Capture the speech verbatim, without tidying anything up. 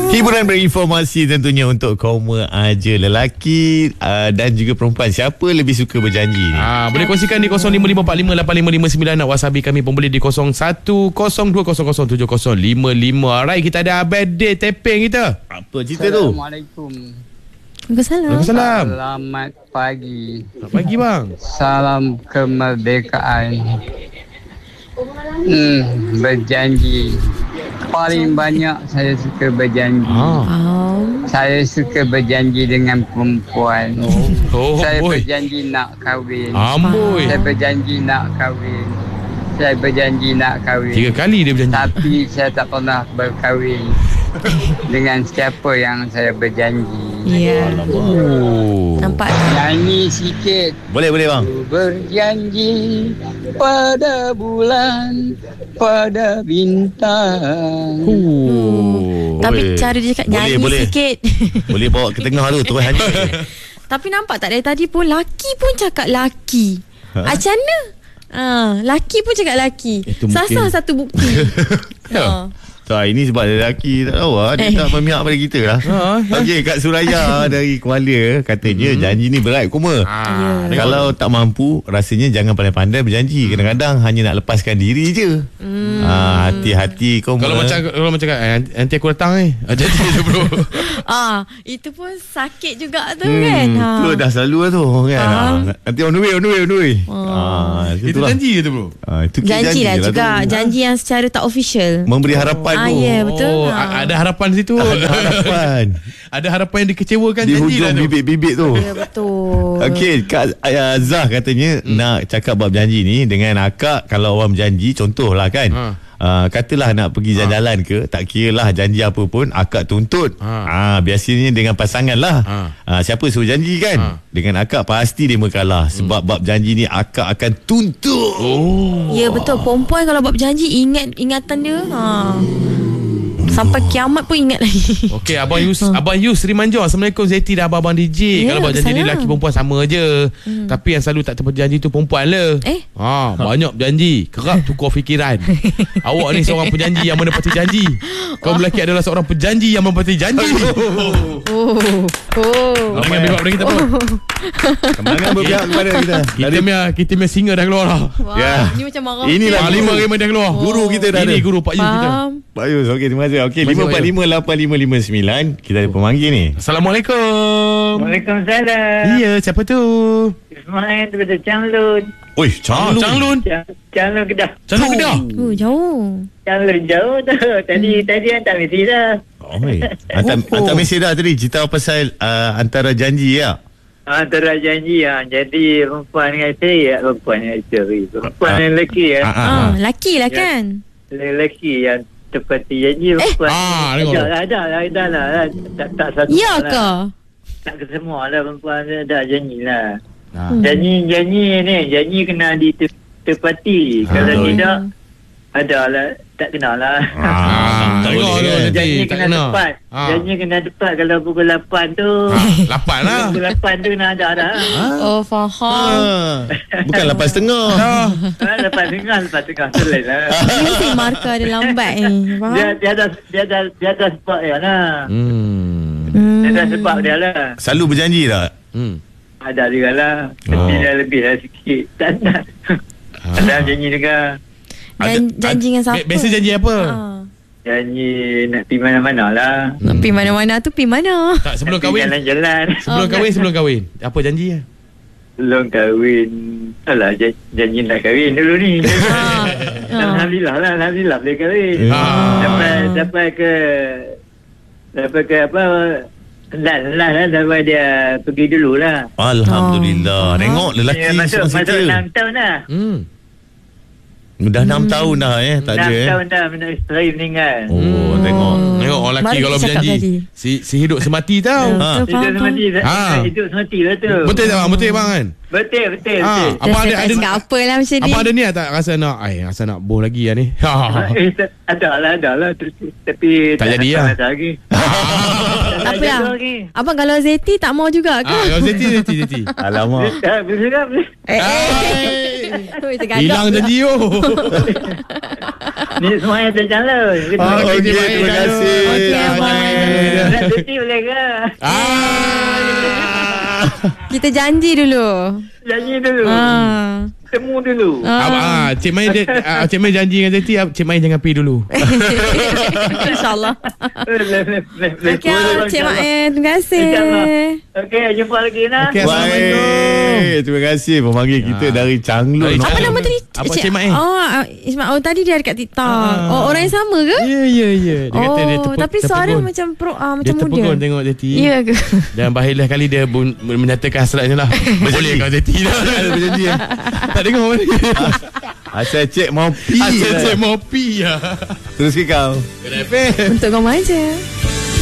Hiburan berinformasi tentunya untuk kaum aja lelaki uh, dan juga perempuan. Siapa lebih suka berjanji ni? Ah, boleh kongsikan di kosong lima lima empat lima lapan lima lima sembilan. Nak WhatsApp kami pun boleh di kosong satu kosong dua kosong kosong tujuh kosong lima lima. Alright, kita ada birthday taping kita. Apa cerita tu? Assalamualaikum. Waalaikumsalam. Waalaikumsalam. Selamat pagi. Selamat pagi bang. Salam kemerdekaan. Hmm, berjanji. Paling banyak saya suka berjanji. Ah. Saya suka berjanji dengan perempuan. Oh, saya boy. berjanji nak kahwin. Amboi. Saya berjanji nak kahwin. Saya berjanji nak kahwin. Tiga kali dia berjanji. Tapi saya tak pernah berkahwin dengan siapa yang saya berjanji. Ya. Oh. Nampak? Nyanyi sikit. Boleh, boleh bang. Ku berjanji pada bulan, pada bintang. Oh. Tapi Boleh. cara dia cakap Boleh, nyanyi boleh. sikit. Boleh bawa ke tengah tu, terus hanya. Tapi nampak tak dari tadi pun laki pun cakap laki. Ha? Macam mana? Ha, laki pun cakap laki. Itu Sasa mungkin- satu bukti. ha. Tak, ini sebab lelaki tak tahu lah. Dia Eh. tak memihak pada kita lah. Ha, Okey, Kak Suraya dari Kuala katanya janji ni berat kuma. Ah, Ya. Kalau tak mampu, rasanya jangan pandai-pandai berjanji. Kadang-kadang hanya nak lepaskan diri je. Hmm. Ha, hati-hati kau. Kalau macam kalau macam cakap, eh, nanti aku datang ni. Ah, janji tu bro. Ah, itu pun sakit juga tu Hmm, kan. Ha. tu dah selalu lah tu kan. Faham. Ha, nanti on the way, on the way, on the way. Oh. Ha, Itu itulah. janji ke tu bro? Ha, itu Janji lah je juga. tu. Janji yang secara tak official. Memberi harapan Ah, tu. ya, betul. Oh, Ha. ada harapan di situ. Ada harapan. Ada harapan yang dikecewakan Di janji lah hujung tu. bibit-bibit tu. Ya, betul. Okey, Kak uh, Zah katanya hmm. nak cakap bab janji ni dengan akak. Kalau orang berjanji, contohlah kan, Ha. uh, katalah nak pergi jalan-jalan ke, tak kira lah janji apa pun, akak tuntut. Ha. uh, Biasanya dengan pasangan lah. Ha. uh, Siapa suruh janji kan, Ha. dengan akak pasti dia mekalah. Sebab bab janji ni akak akan tuntut. Oh. Ya, betul. Perempuan kalau buat berjanji, ingat ingatan dia. Ha. Sampai kiamat pun ingat lagi. Okey, Abang Yus, Abang Yus Sri Manjor. Assalamualaikum Zeti dan Abang D J. Ya, Kalau buat janji ni salam. lelaki perempuan sama je. Hmm. Tapi yang selalu tak terperjanji tu perempuan lah. Eh? Ha, banyak berjanji. Kerap tukar fikiran. Awak ni seorang penjanji yang menepati janji. Kaum lelaki adalah seorang penjanji yang menepati janji. Oh. Oh. Jangan bebak pada kita pun. Kemenangan berpihak kepada kita. Kita punya kita punya singa dah keluar dah. Wah, Ya. ni macam marah. Inilah Ah, lima rima dah keluar. Guru kita dah Ini ada. guru Pak Yu kita. Faham. Pak Yus, okey, terima kasih. Okey, Terima lima kasih, empat lima lapan lima lima sembilan. Kita ada pemanggil ni. Assalamualaikum. Waalaikumsalam. Iya, siapa tu? Ismail daripada Changlun. Oi, Ah, Changlun. Changlun. Chang- Changlun Kedah. Changlun Kedah. Oh, jauh. Changlun jauh tu. Tadi tadi hantar mesej dah. Oi, hantar, hantar mesej dah tadi. Cerita pasal uh, antara janji ya. Antara janji ya. Jadi perempuan dengan saya, perempuan dengan isteri. Perempuan Ah. dengan lelaki ya. Ah, ah, Ah, ah. laki lah Ya. kan. Lelaki yang tepati janji perempuan. Ah, tengok. Ada lah, ada lah, ada lah. Tak, tak satu Ya lah. ke? Tak ke semua lah perempuan ada janji lah. Ah. Janji, janji ni, janji kena ditepati. Ah, Kalau betul. tidak, ada lah, tak kenal lah. Ah, tak tengok boleh tu. kan. Nanti Janji tak kena kena. tepat. Ah. Janji kena tepat kalau pukul lapan tu. Ah, lapan lah. Pukul lapan tu kena ada dah. Oh, faham. Ah, bukan lapan setengah. Ah. Ha, lepas tengah, lepas tengah selesai lah. Dia mesti markah dia lambat ni. Dia, Faham? dia ada dia ada dia ada sebab dia lah. Hmm. Dia ada sebab dia lah. Selalu berjanji tak? Hmm. Ada juga lah. Tapi Oh. dia lebih lah sikit. Tak ada. Ada janji juga. Jan, janji dengan siapa? Biasa janji apa? Ah. Janji nak pergi mana-mana lah. Nak pergi mana-mana tu pergi mana? Tak, sebelum Nak pergi kahwin. Jalan-jalan. Sebelum Oh, kahwin, sebelum kahwin. Apa janji ya? Belum kahwin. Alah, jan- janji nak kahwin dulu ni. Ah. Alhamdulillah lah. Alhamdulillah boleh kahwin. Ah. Sampai, sampai ke... Sampai ke apa... Lah, lah, lah. Sampai dia pergi dulu lah. Alhamdulillah. Oh. Tengok lelaki Ya, masuk, semua masuk setia. enam tahun dah. Hmm. Dah enam tahun dah eh, tak ada enam eh. tahun dah menang isteri meninggal. Oh, tengok. Tengok orang lelaki Baru kalau cakap berjanji tadi. si, si hidup semati tau. Ya, Ha. betul, Hidup faham, faham. semati. Ha. Hidup semati lah tu. Betul tak bang? Betul bang kan? Betul, betul, Ha. betul. Apa ada Saya ada tak cakap apa lah macam ni. apa ada niat tak rasa nak ai rasa nak boh lagi lah ni. Ha. Eh, tak- ada lah, ada lah. Terus- Tapi Tak jadi lah. Tak lagi. Tak apa lah. jadi lagi. Abang kalau Zeti tak mau juga ke? Ah, yang Zeti Zeti Zeti. Alamak. Tak, boleh juga, boleh. Eh, eh. Oi, tergadak Hilang pula. janji yo. Ni semua yang terjalan. Ah, okey, terima kasih. Okey, abang. Cuti boleh ke? Ah. Kita janji dulu. Janji dulu. Ah. Temu dulu. Abang, ah, Cik Mai dia, ah, Cik Mai janji dengan Teti, Cik Mai jangan pergi dulu. InsyaAllah. Okey, Okey, Cik Mai. Terima kasih. Okey, jumpa lagi nak. Okey, Assalamualaikum. Baik, terima kasih pemanggil kita Ah. dari Changlun. Dari Apa Cik- nama tadi? Apa Cik Mai? Oh, Ismail. Oh, tadi dia dekat TikTok. Ah. Oh, orang yang sama ke? Ya, ya, ya. Dia kata dia Oh, terpu- tapi suara terpegun. macam pro, ah, Dia macam muda. terpegun tengok Teti. Ya ke? Dan bahagilah kali dia bun, menyatakan hasratnya lah. Boleh kau Teti dah. Ada berjanji eh? Tak dengar mana. Asal cik mau pi. Asal Cik mau pi ya. Terus ke kau. Kenapa? Untuk kau aja.